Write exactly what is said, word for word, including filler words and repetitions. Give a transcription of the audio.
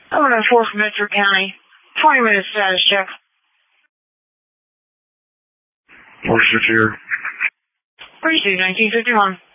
eleven oh four from Bedford County. twenty minute status check. What's your tier? Three two nineteen fifty one.